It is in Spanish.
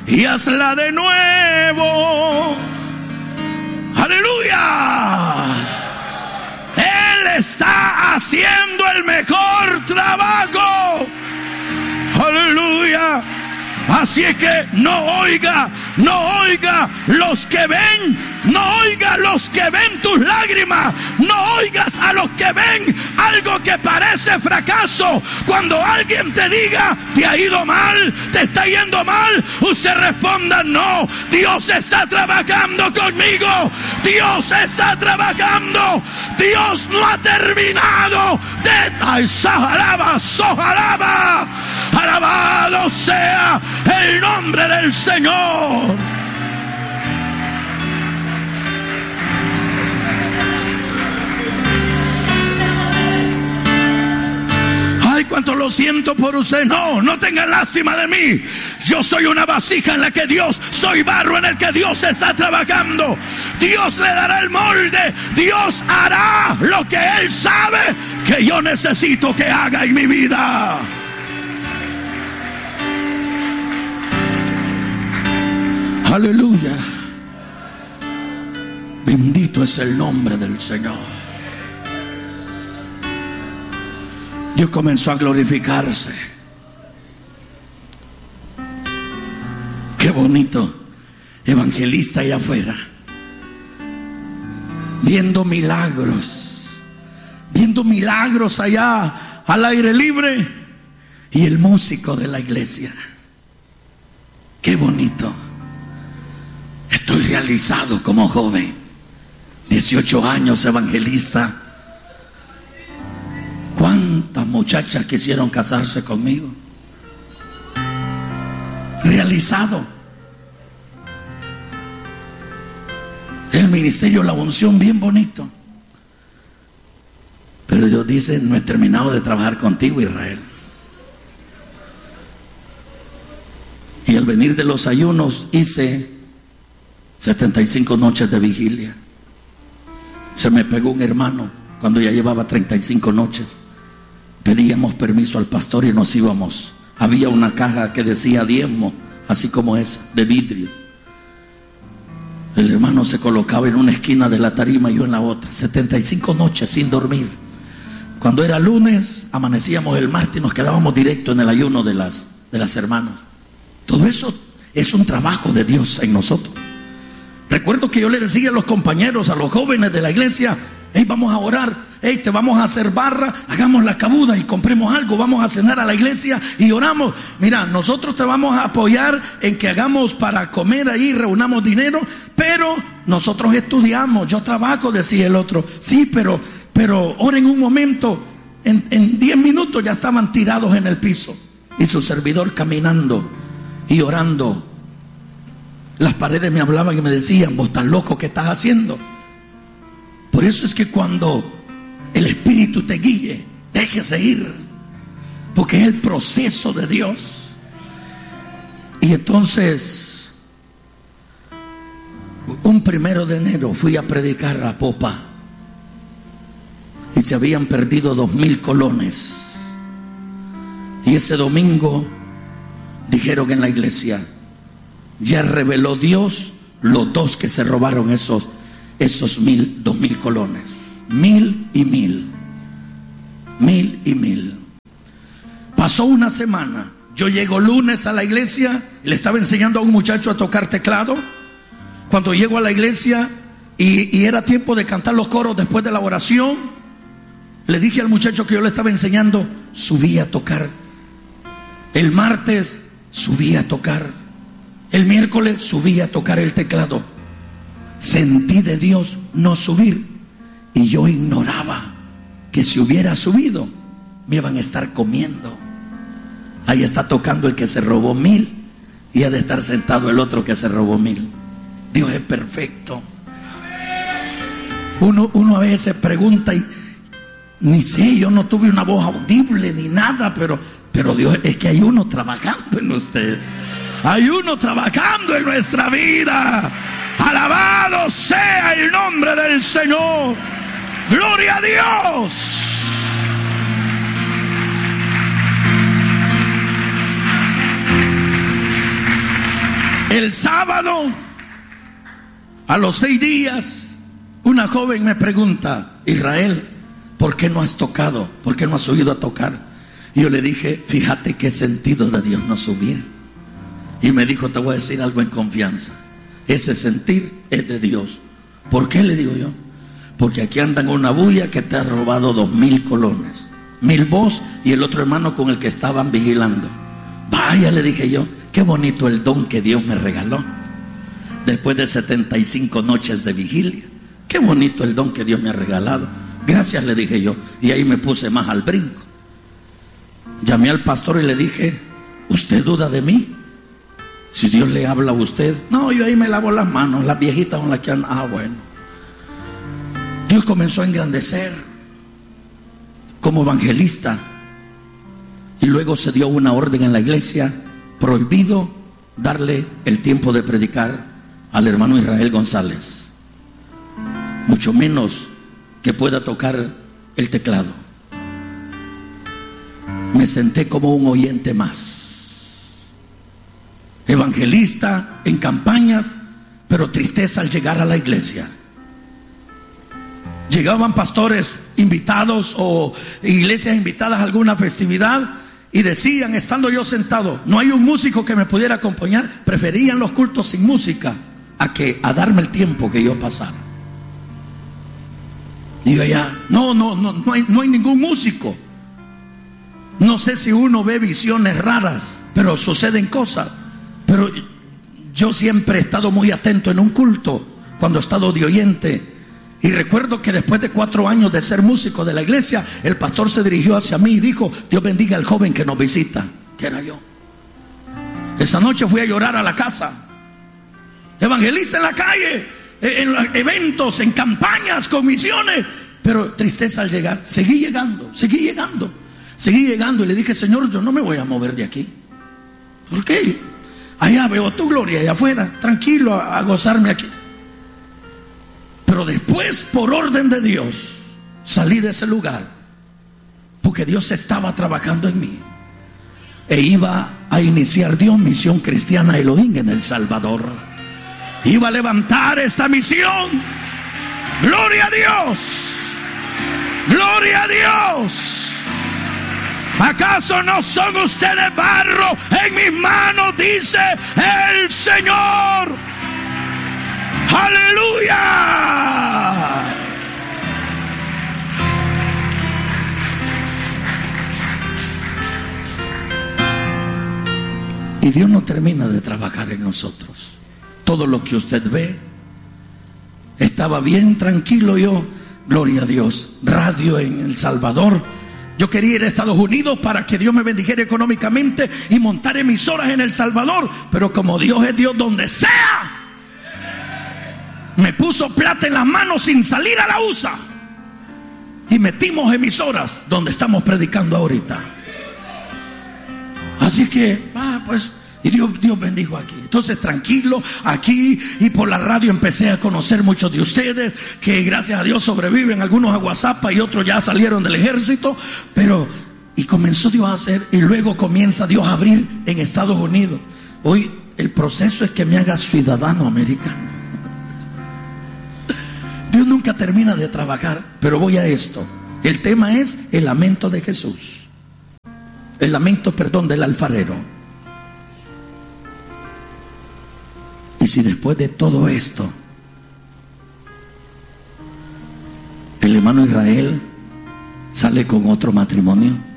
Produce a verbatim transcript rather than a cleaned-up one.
y hazla de nuevo. Aleluya. Él está haciendo el mejor trabajo. Aleluya. Así es que no oiga, no oiga los que ven, no oiga los que ven tus lágrimas, no oigas a los que ven algo que parece fracaso. Cuando alguien te diga, te ha ido mal, te está yendo mal, usted responda, no, Dios está trabajando conmigo, Dios está trabajando, Dios no ha terminado de... ¡Ay, sajalaba, sojalaba! Alabado sea el nombre del Señor. Ay, cuánto lo siento por usted. No, no tenga lástima de mí. Yo soy una vasija en la que Dios, soy barro en el que Dios está trabajando. Dios le dará el molde. Dios hará lo que Él sabe que yo necesito que haga en mi vida. Aleluya. Bendito es el nombre del Señor. Dios comenzó a glorificarse. Qué bonito. Evangelista allá afuera, viendo milagros, viendo milagros allá al aire libre, y el músico de la iglesia. Qué bonito. Estoy realizado como joven, dieciocho años, evangelista. ¿Cuántas muchachas quisieron casarse conmigo? Realizado. El ministerio, la unción, bien bonito. Pero Dios dice, no he terminado de trabajar contigo, Israel. Y al venir de los ayunos hice setenta y cinco noches de vigilia. Se me pegó un hermano cuando ya llevaba treinta y cinco noches. Pedíamos permiso al pastor y nos íbamos. Había una caja que decía diezmo, así como esa, de vidrio. El hermano se colocaba en una esquina de la tarima y yo en la otra. setenta y cinco noches sin dormir. Cuando era lunes, amanecíamos el martes y nos quedábamos directo en el ayuno de las, de las hermanas. Todo eso es un trabajo de Dios en nosotros. Recuerdo que yo le decía a los compañeros, a los jóvenes de la iglesia, hey, vamos a orar, hey, te vamos a hacer barra, hagamos la cabuda y compremos algo, vamos a cenar a la iglesia y oramos. Mira, nosotros te vamos a apoyar en que hagamos para comer ahí, reunamos dinero, pero nosotros estudiamos, yo trabajo, decía el otro. Sí, pero, pero oren un momento. En, en diez minutos ya estaban tirados en el piso y su servidor caminando y orando. Las paredes me hablaban y me decían, vos estás loco, ¿qué estás haciendo? Por eso es que cuando el Espíritu te guíe, déjese ir, porque es el proceso de Dios. Y entonces, un primero de enero fui a predicar a Popa y se habían perdido dos mil colones. Y ese domingo dijeron en la iglesia, ya reveló Dios los dos que se robaron esos, esos mil, dos mil colones. Mil y mil. Mil y mil. Pasó una semana. Yo llego lunes a la iglesia y le estaba enseñando a un muchacho a tocar teclado. Cuando llego a la iglesia y, y era tiempo de cantar los coros después de la oración, le dije al muchacho que yo le estaba enseñando, subí a tocar. El martes subí a tocar. El miércoles subí a tocar el teclado. Sentí de Dios no subir. Y yo ignoraba que si hubiera subido, me iban a estar comiendo. Ahí está tocando el que se robó mil y ha de estar sentado el otro que se robó mil. Dios es perfecto. Uno, uno a veces pregunta y ni sé, yo no tuve una voz audible ni nada, pero, pero Dios, es que hay uno trabajando en usted. Hay uno trabajando en nuestra vida. Alabado sea el nombre del Señor. Gloria a Dios. El sábado, a los seis días, una joven me pregunta: Israel, ¿por qué no has tocado? ¿Por qué no has subido a tocar? Y yo le dije: fíjate qué sentido de Dios no subir. Y me dijo: te voy a decir algo en confianza. Ese sentir es de Dios. ¿Por qué? Le digo yo. Porque aquí andan una bulla que te ha robado dos mil colones. Mil vos y el otro hermano con el que estaban vigilando. Vaya, le dije yo, qué bonito el don que Dios me regaló. Después de setenta y cinco noches de vigilia. Qué bonito el don que Dios me ha regalado. Gracias, le dije yo. Y ahí me puse más al brinco. Llamé al pastor y le dije: ¿usted duda de mí? Si Dios le habla a usted. No, yo ahí me lavo las manos. Las viejitas con las que andan. Ah, bueno. Dios comenzó a engrandecer como evangelista. Y luego se dio una orden en la iglesia: prohibido darle el tiempo de predicar al hermano Israel González, mucho menos que pueda tocar el teclado. Me senté como un oyente más. Evangelista en campañas, pero tristeza al llegar a la iglesia. Llegaban pastores invitados o iglesias invitadas a alguna festividad y decían, estando yo sentado: no hay un músico que me pudiera acompañar. Preferían los cultos sin música a que a darme el tiempo que yo pasara. Digo ya, no, no, no, no hay, no hay ningún músico. No sé si uno ve visiones raras, pero suceden cosas. Pero yo siempre he estado muy atento en un culto, cuando he estado de oyente. Y recuerdo que después de cuatro años de ser músico de la iglesia, el pastor se dirigió hacia mí y dijo: Dios bendiga al joven que nos visita, que era yo. Esa noche fui a llorar a la casa. Evangelista en la calle, en eventos, en campañas, comisiones. Pero tristeza al llegar. Seguí llegando, seguí llegando, seguí llegando. Y le dije: Señor, yo no me voy a mover de aquí. ¿Por qué? Allá veo tu gloria, allá afuera, tranquilo, a, a gozarme aquí. Pero después, por orden de Dios, salí de ese lugar, porque Dios estaba trabajando en mí. E iba a iniciar Dios Misión Cristiana Elohim en El Salvador. Iba a levantar esta misión. ¡Gloria a Dios! ¡Gloria a Dios! ¿Acaso no son ustedes barro en mis manos? Dice el Señor. ¡Aleluya! Y Dios no termina de trabajar en nosotros. Todo lo que usted ve, estaba bien tranquilo yo, gloria a Dios, radio en El Salvador. Yo quería ir a Estados Unidos para que Dios me bendijera económicamente y montar emisoras en El Salvador. Pero como Dios es Dios donde sea, me puso plata en las manos sin salir a la U S A. Y metimos emisoras donde estamos predicando ahorita. Así que, ah, pues, y Dios, Dios bendijo aquí. Entonces, tranquilo, aquí y por la radio empecé a conocer muchos de ustedes, que gracias a Dios sobreviven, algunos a WhatsApp y otros ya salieron del ejército. Pero, y comenzó Dios a hacer, y luego comienza Dios a abrir en Estados Unidos. Hoy, el proceso es que me hagas ciudadano americano. Dios nunca termina de trabajar, pero voy a esto. El tema es el lamento de Jesús. El lamento, perdón, del alfarero. Y si después de todo esto, el hermano Israel sale con otro matrimonio,